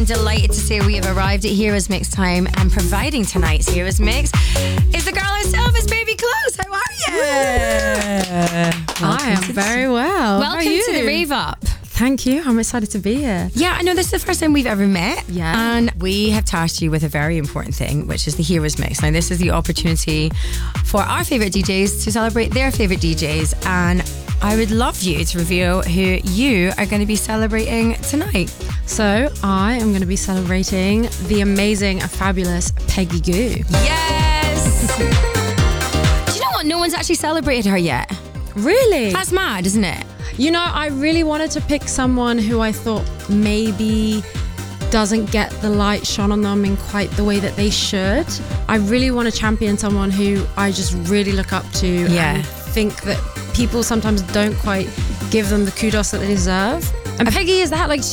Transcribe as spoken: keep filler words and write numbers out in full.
delighted to say we have arrived at Heroes Mix time, and providing tonight's Heroes Mix is the girl herself, is Baby Close. How are you? Yeah. I am very well. Welcome How are you? to the Rave Up. Thank you. I'm excited to be here. Yeah, I know this is the first time we've ever met. Yeah. And we have tasked you with a very important thing, which is the Heroes Mix. Now, this is the opportunity for our favourite D Js to celebrate their favourite D Js. And I would love you to reveal who you are going to be celebrating tonight. So I am going to be celebrating the amazing and fabulous Peggy Gou. Yes! Do you know what? No one's actually celebrated her yet. Really? That's mad, isn't it? You know, I really wanted to pick someone who I thought maybe doesn't get the light shone on them in quite the way that they should. I really want to champion someone who I just really look up to Yeah. and think that people sometimes don't quite give them the kudos that they deserve. And Peggy is that, like,